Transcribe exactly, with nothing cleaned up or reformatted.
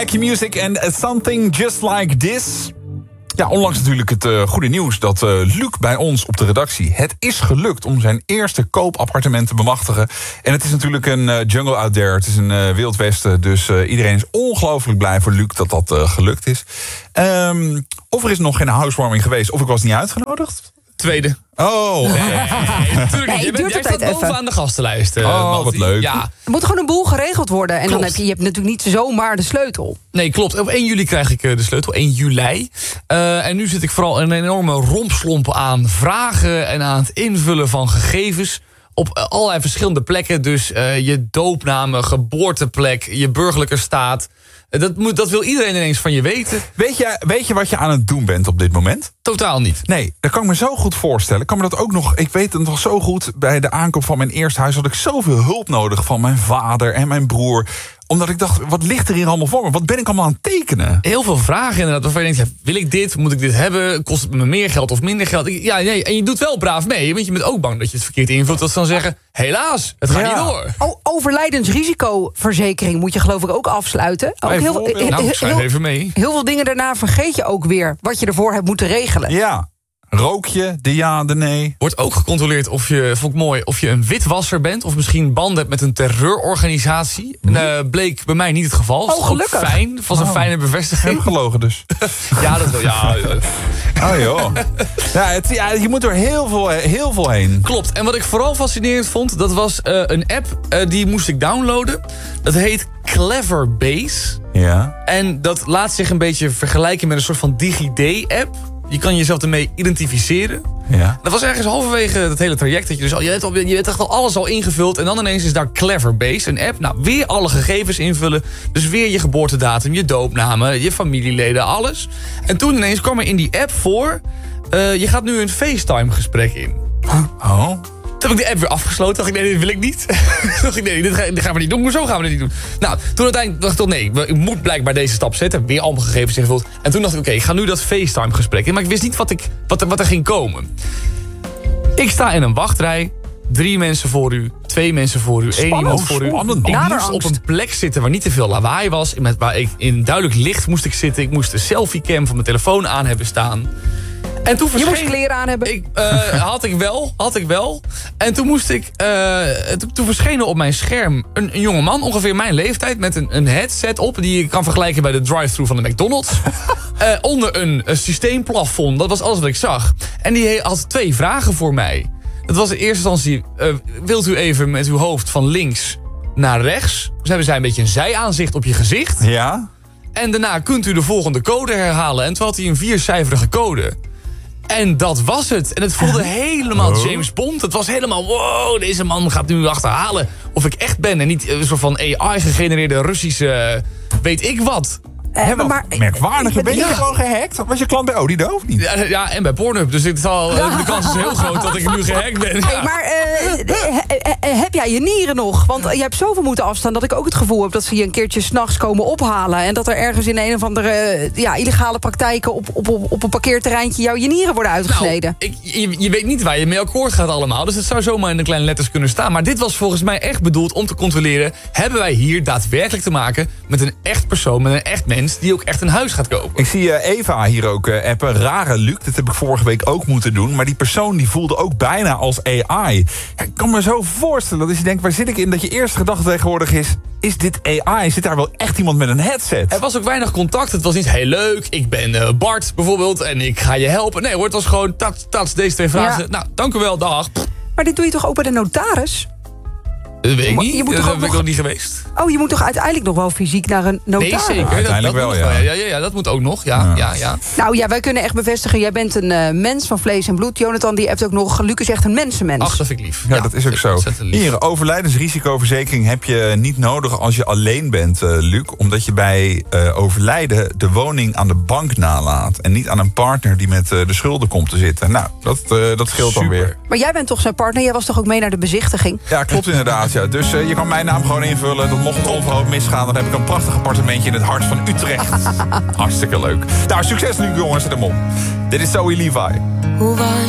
Music and Something Just Like This. Ja, onlangs natuurlijk het uh, goede nieuws dat uh, Luc bij ons op de redactie... het is gelukt om zijn eerste koopappartement te bemachtigen. En het is natuurlijk een uh, jungle out there. Het is een uh, Wild Westen. Dus uh, iedereen is ongelooflijk blij voor Luc dat dat uh, gelukt is. Um, of er is nog geen housewarming geweest, of ik was niet uitgenodigd. Tweede. Oh, nee, nee, natuurlijk niet. Je bent, jij staat bovenaan de gastenlijst. Uh, oh, Malti. wat leuk. Ja. Er moet gewoon een boel geregeld worden. En Klopt. dan heb je, je hebt natuurlijk niet zomaar de sleutel. Nee, klopt. Op één juli krijg ik de sleutel. één juli. Uh, en nu zit ik vooral een enorme rompslomp aan vragen... en aan het invullen van gegevens... op allerlei verschillende plekken. Dus uh, je doopname, geboorteplek, je burgerlijke staat... Dat, moet, dat wil iedereen ineens van je weten. Weet je, weet je wat je aan het doen bent op dit moment? Totaal niet. Nee, dat kan ik me zo goed voorstellen. Ik kan me dat ook nog, ik weet het nog zo goed... bij de aankoop van mijn eerste huis had ik zoveel hulp nodig... van mijn vader en mijn broer. Omdat ik dacht, wat ligt er hier allemaal voor me? Wat ben ik allemaal aan het tekenen? Heel veel vragen inderdaad. Waarvan je denkt, wil ik dit? Moet ik dit hebben? Kost het me meer geld of minder geld? Ja, nee, en je doet wel braaf mee. Want je bent ook bang dat je het verkeerd invult. Dat ze dan zeggen, helaas, het gaat Ja. niet door. O, overlijdensrisicoverzekering moet je geloof ik ook afsluiten. Ook heel, Bijvoorbeeld. heel, Nou, ik schrijf heel, even mee. heel veel dingen daarna vergeet je ook weer. Wat je ervoor hebt moeten regelen. Ja, rook je, de ja, de nee. Wordt ook gecontroleerd of je, vond ik mooi, of je een witwasser bent... of misschien banden hebt met een terreurorganisatie. Hm. Uh, bleek bij mij niet het geval. Oh, gelukkig. Ook fijn, was een Oh. fijne bevestiging. Geen gelogen dus. Ja, dat wel. Ja, Oh joh. Ja, het, ja, je moet er heel veel, heel veel heen. klopt. En wat ik vooral fascinerend vond, dat was uh, een app, uh, die moest ik downloaden. Dat heet Cleverbase. Ja. En dat laat zich een beetje vergelijken met een soort van DigiD-app. Je kan jezelf ermee identificeren. Ja. Dat was ergens halverwege het hele traject. Dat je dus al, je hebt, al, je hebt echt al alles al ingevuld. En dan ineens is daar Cleverbase, een app. Nou, weer alle gegevens invullen. Dus weer je geboortedatum, je doopnamen, je familieleden, alles. En toen ineens kwam er in die app voor... Uh, je gaat nu een FaceTime-gesprek in. Oh. Toen heb ik de app weer afgesloten. Dacht ik, nee, dit wil ik niet. dacht ik, nee, dit, ga, dit gaan we niet doen. Maar zo gaan we dit niet doen. Nou, toen uiteindelijk dacht ik toch, nee, ik moet blijkbaar deze stap zetten. Weer allemaal gegevens ingevuld. En toen dacht ik, oké, okay, ik ga nu dat FaceTime-gesprek in. Maar ik wist niet wat, ik, wat, er, wat er ging komen. Ik sta in een wachtrij. Drie mensen voor u, twee mensen voor u, één Spannend, iemand voor u. spannend. Ik moest Naderangst. op een plek zitten waar niet te veel lawaai was. Met, waar ik in duidelijk licht moest ik zitten. Ik moest de selfiecam van mijn telefoon aan hebben staan. En toen Je moest verscheen... kleren aan hebben. Ik, uh, had ik wel, had ik wel. En toen moest ik, uh, toen, toen verscheen er op mijn scherm een, een jonge man, ongeveer mijn leeftijd, met een, een headset op die je kan vergelijken bij de drive-thru van de McDonald's. uh, onder een, een systeemplafond, dat was alles wat ik zag. En die had twee vragen voor mij. Dat was in eerste instantie, uh, wilt u even met uw hoofd van links naar rechts? Dus hebben zij een beetje een zijaanzicht op je gezicht. Ja? En daarna kunt u de volgende code herhalen. En toen had hij een viercijferige code. En dat was het. En het voelde helemaal Oh. James Bond. Het was helemaal, wow, deze man gaat nu achterhalen of ik echt ben. En niet een soort van A I-gegenereerde Russische weet ik wat. Eh, Hè, wat maar- merkwaardig. ik- Ben je ja. gewoon gehackt? Was je klant bij Odido of niet? Ja, ja, en bij Pornhub. Dus ik zal, de kans is heel groot dat ik nu gehackt ben. Ja. Hey, maar eh, eh, eh, heb jij je nieren nog? Want je hebt zoveel moeten afstaan dat ik ook het gevoel heb... dat ze je een keertje 's nachts komen ophalen... en dat er ergens in een of andere eh, ja, illegale praktijken... Op, op, op, op een parkeerterreintje jou je nieren worden uitgesneden. Nou, ik, je, je weet niet waar je mee akkoord gaat allemaal. Dus het zou zomaar in de kleine letters kunnen staan. Maar dit was volgens mij echt bedoeld om te controleren... hebben wij hier daadwerkelijk te maken met een echt persoon... met een echt mens die ook echt een huis gaat kopen. Ik zie uh, Eva hier ook uh, appen. Rare Luc, dat heb ik vorige week ook moeten doen. Maar die persoon die voelde ook bijna als A I. Ja, ik kan me zo voorstellen dat je denkt, waar zit ik in? Dat je eerste gedachte tegenwoordig is, is dit A I? Zit daar wel echt iemand met een headset? Er was ook weinig contact. Het was niet heel leuk. Ik ben uh, Bart bijvoorbeeld en ik ga je helpen. Nee hoor, het was gewoon tats, tats, deze twee vragen. Ja. Nou, dank u wel, dag. Pff, Maar dit doe je toch ook bij de notaris? dat weet ik Maar niet. je moet Dat toch ben ook ik nog- nog niet geweest. Oh, je moet toch uiteindelijk nog wel fysiek naar een notaris? Nee, zeker. Dat, Uiteindelijk dat wel, moet ja. nog Ja, ja, ja, dat moet ook nog. Ja, Ja. ja, ja. Nou ja, wij kunnen echt bevestigen... jij bent een uh, mens van vlees en bloed. Jonathan, die hebt ook nog... Luc is echt een mensenmens. Ach, dat vind ik lief. Ja, dat is ook vind ik zo. ontzettend lief. Hier, overlijdensrisicoverzekering heb je niet nodig als je alleen bent, uh, Luc. Omdat je bij uh, overlijden de woning aan de bank nalaat. En niet aan een partner die met uh, de schulden komt te zitten. Nou, dat, uh, dat scheelt dan Super. weer. Maar jij bent toch zijn partner? Jij was toch ook mee naar de bezichtiging? Ja, klopt inderdaad. Ja. Dus uh, je kan mijn naam gewoon invullen. Dat mocht het onverhoopt misgaan, dan heb ik een prachtig appartementje in het hart van Utrecht. Hartstikke leuk. Nou, succes nu jongens, zet hem op. Dit is Zoe Levi. Hoe was